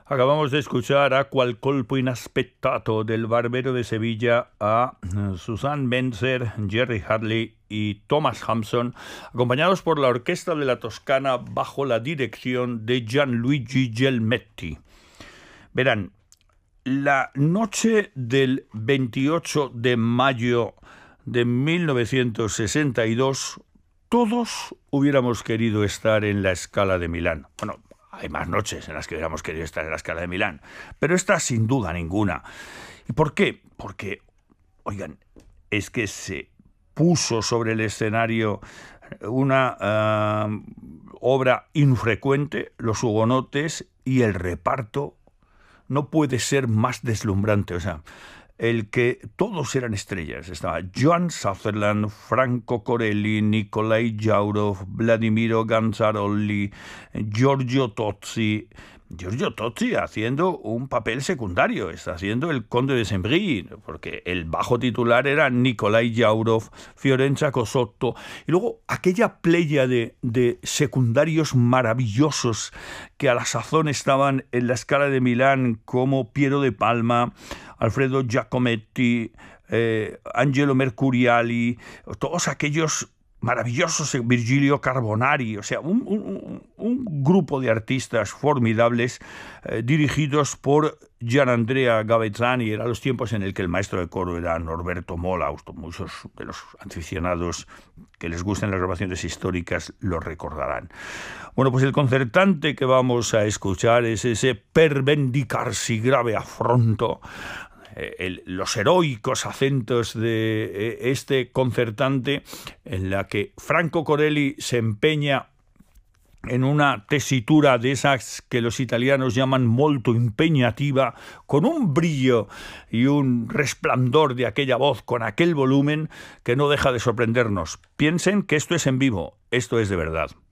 Acabamos de escuchar a Qual colpo inaspettato del Barbero de Sevilla a Susanne Benzer, Jerry Harley y Thomas Hampson, acompañados por la Orquesta de la Toscana bajo la dirección de Gianluigi Gelmetti. Verán, la noche del 28 de mayo de 1962, todos hubiéramos querido estar en la Scala de Milán. Bueno, hay más noches en las que hubiéramos querido estar en la Scala de Milán, pero esta sin duda ninguna. ¿Y por qué? Porque, oigan, es que se puso sobre el escenario una obra infrecuente, Los Hugonotes, y el reparto no puede ser más deslumbrante. O sea, el que todos eran estrellas. Estaba Joan Sutherland, Franco Corelli, Nikolai Jaurov, Vladimiro Ganzarolli, Giorgio Tozzi. Giorgio Tozzi haciendo un papel secundario, está haciendo el conde de Saint-Brie, porque el bajo titular era Nikolai Jaurov, Fiorenza Cosotto, y luego aquella playa de secundarios maravillosos que a la sazón estaban en la Scala de Milán, como Piero de Palma, Alfredo Giacometti, Angelo Mercuriali, todos aquellos maravillosos, Virgilio Carbonari, o sea, un grupo de artistas formidables dirigidos por Gianandrea Gavezzani. Eran los tiempos en el que el maestro de coro era Norberto Mola. Muchos de los aficionados que les gusten las grabaciones históricas lo recordarán. Bueno, pues el concertante que vamos a escuchar es ese Per vendicarsi grave affronto, los heroicos acentos de este concertante, en la que Franco Corelli se empeña en una tesitura de esas que los italianos llaman molto impegnativa, con un brillo y un resplandor de aquella voz, con aquel volumen que no deja de sorprendernos. Piensen que esto es en vivo, esto es de verdad.